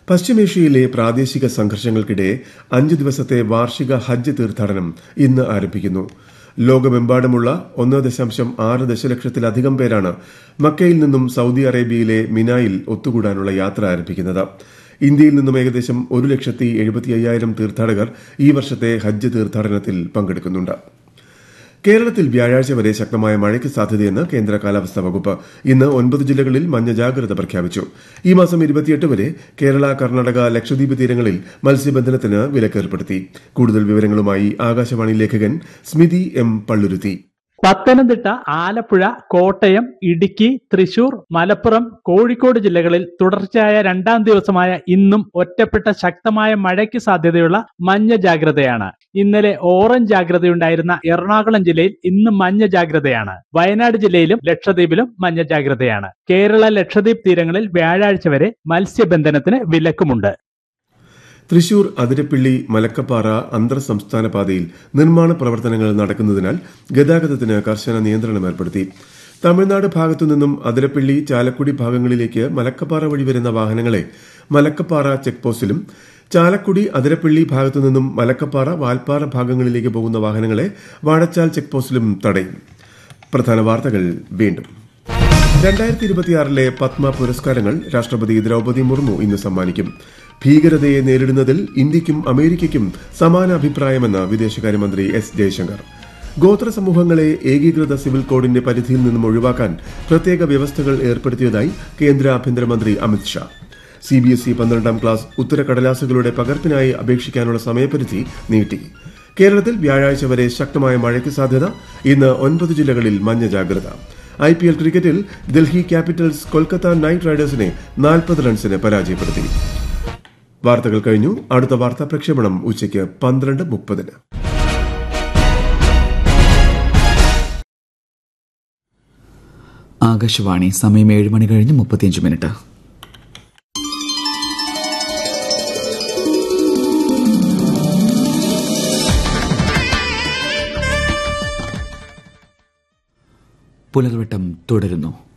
പശ്ചിമേഷ്യയിലെ പ്രാദേശിക സംഘർഷങ്ങൾക്കിടെ 5 ദിവസത്തെ വാർഷിക ഹജ്ജ് തീർത്ഥാടനം ഇന്ന് ആരംഭിക്കുന്നു. ലോകമെമ്പാടുമുള്ള 1.6 ദശലക്ഷത്തിലധികം പേരാണ് മക്കയിൽ നിന്നും സൌദി അറേബ്യയിലെ മിനായിൽ ഒത്തുകൂടാനുള്ള യാത്ര ആരംഭിക്കുന്നത്. ഇന്ത്യയിൽ നിന്നും ഏകദേശം 1,75,000 തീർത്ഥാടകർ ഈ വർഷത്തെ ഹജ്ജ് തീർത്ഥാടനത്തിൽ പങ്കെടുക്കുന്നുണ്ട്. കേരളത്തിൽ വ്യാഴാഴ്ച വരെ ശക്തമായ മഴയ്ക്ക് സാധ്യതയെന്ന് കേന്ദ്ര കാലാവസ്ഥാ വകുപ്പ്. ഇന്ന് 9 ജില്ലകളിൽ മഞ്ഞ ജാഗ്രത പ്രഖ്യാപിച്ചു. ഈ മാസം 28 വരെ കേരള, കർണാടക, ലക്ഷദ്വീപ് തീരങ്ങളിൽ മത്സ്യബന്ധനത്തിന് വിലക്കേർപ്പെടുത്തി. കൂടുതൽ വിവരങ്ങളുമായി ആകാശവാണി ലേഖകൻ സ്മിതി എം പള്ളുരുത്തി. പത്തനംതിട്ട, ആലപ്പുഴ, കോട്ടയം, ഇടുക്കി, തൃശൂർ, മലപ്പുറം, കോഴിക്കോട് ജില്ലകളിൽ തുടർച്ചയായ 2ാം ദിവസമായ ഇന്നും ഒറ്റപ്പെട്ട ശക്തമായ മഴയ്ക്ക് സാധ്യതയുള്ള മഞ്ഞ ജാഗ്രതയാണ്. ഇന്നലെ ഓറഞ്ച് ജാഗ്രതയുണ്ടായിരുന്ന എറണാകുളം ജില്ലയിൽ ഇന്ന് മഞ്ഞ ജാഗ്രതയാണ്. വയനാട് ജില്ലയിലും ലക്ഷദ്വീപിലും മഞ്ഞ ജാഗ്രതയാണ്. കേരള, ലക്ഷദ്വീപ് തീരങ്ങളിൽ വ്യാഴാഴ്ച വരെ മത്സ്യബന്ധനത്തിന് വിലക്കുമുണ്ട്. തൃശൂർ അതിരപ്പിള്ളി മലക്കപ്പാറ അന്തർ സംസ്ഥാന പാതയിൽ നിർമ്മാണ പ്രവർത്തനങ്ങൾ നടക്കുന്നതിനാൽ ഗതാഗതത്തിന് കർശന നിയന്ത്രണം ഏർപ്പെടുത്തി. തമിഴ്നാട് ഭാഗത്തുനിന്നും അതിരപ്പിള്ളി, ചാലക്കുടി ഭാഗങ്ങളിലേക്ക് മലക്കപ്പാറ വഴി വരുന്ന വാഹനങ്ങളെ മലക്കപ്പാറ ചെക്ക് പോസ്റ്റിലും, ചാലക്കുടി അതിരപ്പിള്ളി ഭാഗത്തുനിന്നും മലക്കപ്പാറ, വാൽപ്പാറ ഭാഗങ്ങളിലേക്ക് പോകുന്ന വാഹനങ്ങളെ വാഴച്ചാൽ ചെക്ക് പോസ്റ്റിലും തടയും. പ്രധാന വാർത്തകൾ വീണ്ടും. 2026 പത്മ പുരസ്കാരങ്ങൾ രാഷ്ട്രപതി ദ്രൌപദി മുർമു ഇന്ന് സമ്മാനിക്കും. ഭീകരതയെ നേരിടുന്നതിൽ ഇന്ത്യയ്ക്കും അമേരിക്കയ്ക്കും സമാന അഭിപ്രായമെന്ന് വിദേശകാര്യമന്ത്രി എസ് ജയശങ്കർ. ഗോത്ര സമൂഹങ്ങളെ ഏകീകൃത സിവിൽ കോഡിന്റെ പരിധിയിൽ നിന്നും ഒഴിവാക്കാൻ പ്രത്യേക വ്യവസ്ഥകൾ ഏർപ്പെടുത്തിയതായി കേന്ദ്ര ആഭ്യന്തരമന്ത്രി അമിത്ഷാ. CBSE 12ാം ക്ലാസ് ഉത്തരക്കടലാസുകളുടെ പകർപ്പിനായി അപേക്ഷിക്കാനുള്ള സമയപരിധി നീട്ടി. കേരളത്തിൽ വ്യാഴാഴ്ച വരെ ശക്തമായ മഴയ്ക്ക് സാധ്യത. ഇന്ന് 9 ജില്ലകളിൽ മഞ്ഞ ജാഗ്രത. IPL ക്രിക്കറ്റിൽ ഡൽഹി ക്യാപിറ്റൽസ് കൊൽക്കത്ത നൈറ്റ് റൈഡേഴ്സിനെ 40 റൺസിന് പരാജയപ്പെടുത്തി. വാർത്തകൾ കഴിഞ്ഞു. അടുത്ത വാർത്താ പ്രക്ഷേപണം ഉച്ചയ്ക്ക് 12:30. ആകാശവാണി. സമയം 7 മണി കഴിഞ്ഞ് 35 മിനിറ്റ്. പുലർവട്ടം തുടരുന്നു.